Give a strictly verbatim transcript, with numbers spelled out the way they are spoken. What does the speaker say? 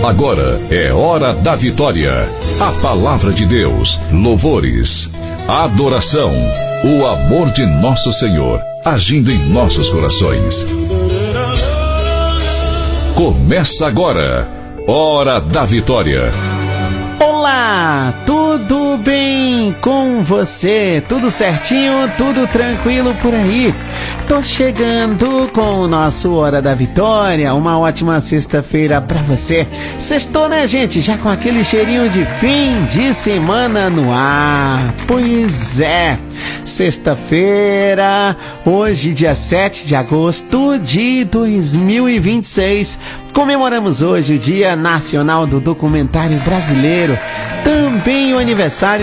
Agora é hora da vitória. A palavra de Deus, louvores, adoração, o amor de nosso Senhor agindo em nossos corações. Começa agora, Hora da Vitória. Olá, tudo bem com você? Tudo certinho, tudo tranquilo por aí? Tô chegando com o nosso Hora da Vitória. Uma ótima sexta-feira pra você. Sextou, né, gente? Já com aquele cheirinho de fim de semana no ar. Pois é, sexta-feira, hoje dia sete de agosto de dois mil e vinte e seis. Comemoramos hoje o Dia Nacional do Documentário Brasileiro. Também o aniversário